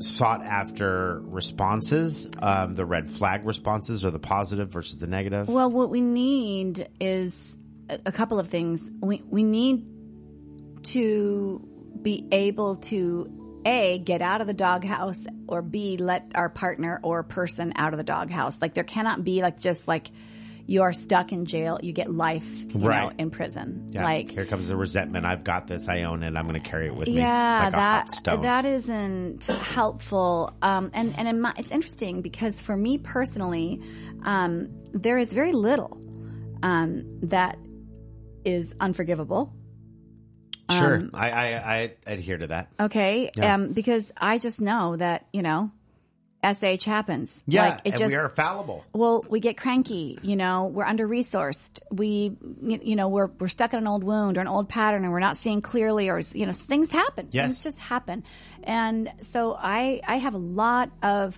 sought after responses, the red flag responses, or the positive versus the negative? Well, what we need is a couple of things. We need to be able to, A, get out of the doghouse, or B, let our partner or person out of the doghouse. Like, there cannot be just you are stuck in jail, you get life, you know, in prison. Yeah. Like, here comes the resentment. I've got this. I own it. I'm going to carry it with me. Yeah, like a hot stone. that isn't helpful. It's interesting because for me personally, there is very little that is unforgivable. Sure. I adhere to that. Okay. Yeah. Because I just know that, you know, SH happens. Yeah, we are fallible. Well, we get cranky, you know, we're under-resourced. We're stuck in an old wound or an old pattern and we're not seeing clearly, or, you know, things happen. Yes. Things just happen. And so I have a lot of,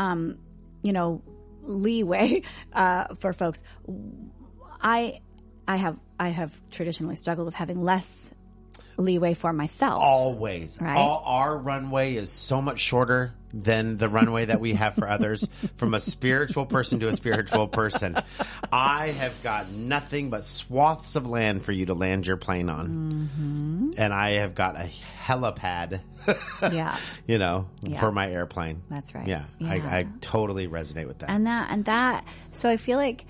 leeway, for folks. I have traditionally struggled with having less leeway for myself. Always. Right? Our runway is so much shorter than the runway that we have for others. From a spiritual person to a spiritual person, I have got nothing but swaths of land for you to land your plane on. Mm-hmm. And I have got a helipad, for my airplane. That's right. Yeah. I totally resonate with that. And that, so I feel like,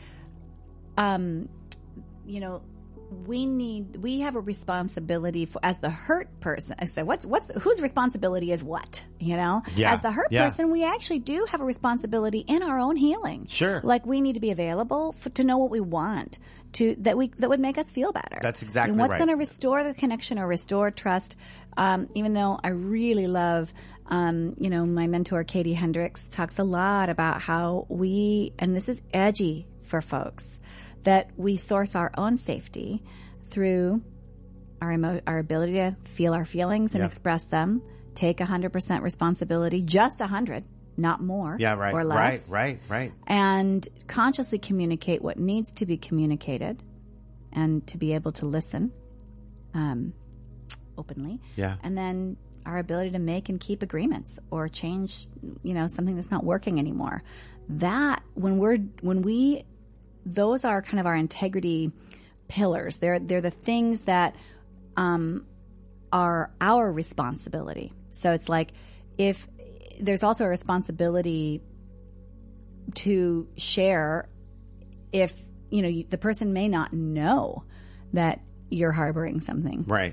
we have a responsibility for, as the hurt person. I say, whose responsibility is what? You know, as the hurt person, we actually do have a responsibility in our own healing. Sure, like we need to be available to know what we want that would make us feel better. That's exactly and what's right. going to restore the connection or restore trust. Even though I really love, my mentor Katie Hendricks talks a lot about how and this is edgy for folks, that we source our own safety through our ability to feel our feelings and express them, take 100% responsibility, just 100, not more or less. Right. And consciously communicate what needs to be communicated and to be able to listen openly. Yeah. And then our ability to make and keep agreements or change, something that's not working anymore. That those are kind of our integrity pillars. They're the things that are our responsibility. So it's like, if there's also a responsibility to share, if the person may not know that you're harboring something, right?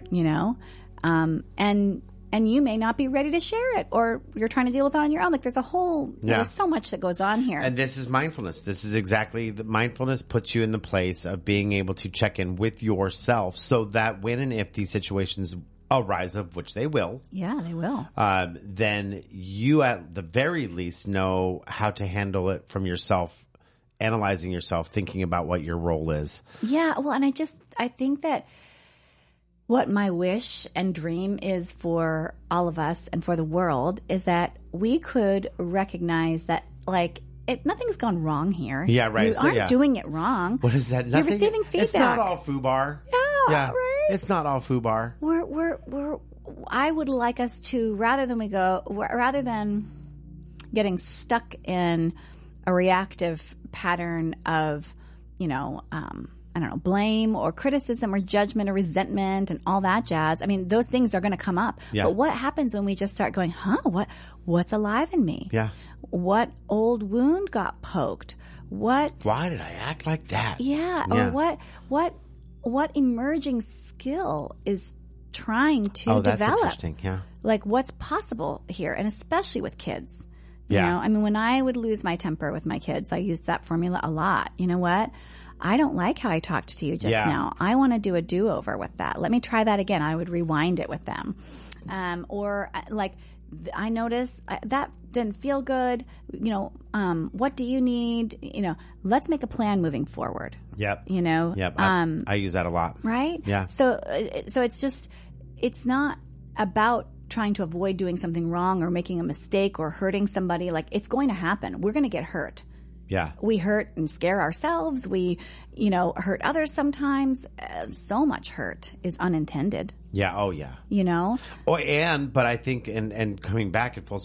And you may not be ready to share it, or you're trying to deal with it on your own. Like there's so much that goes on here. And this is mindfulness. This is exactly the mindfulness puts you in the place of being able to check in with yourself, so that when and if these situations arise, of which they will. Yeah, they will. Then you at the very least know how to handle it from yourself, analyzing yourself, thinking about what your role is. Yeah, well, and I think that what my wish and dream is for all of us and for the world is that we could recognize that, nothing's gone wrong here. Yeah, right. You aren't doing it wrong. What is that? Nothing, you're receiving feedback. It's not all FUBAR. Yeah, right? It's not all FUBAR. I would like us to, rather than getting stuck in a reactive pattern of, blame or criticism or judgment or resentment and all that jazz. I mean, those things are going to come up. Yeah. But what happens when we just start going, what's alive in me? Yeah. What old wound got poked? Why did I act like that? Yeah. Or what emerging skill is trying to that's develop? Interesting. Yeah. Like, what's possible here? And especially with kids. You know, I mean, when I would lose my temper with my kids, I used that formula a lot. You know what? I don't like how I talked to you just now. I want to do a do-over with that. Let me try that again. I would rewind it with them. I noticed that didn't feel good. What do you need? Let's make a plan moving forward. Yep. Yep. I use that a lot. Right? Yeah. So it's not about trying to avoid doing something wrong or making a mistake or hurting somebody. Like, it's going to happen. We're going to get hurt. Yeah. We hurt and scare ourselves. We, hurt others sometimes. So much hurt is unintended. Yeah. Oh, yeah. But I think, and coming back at full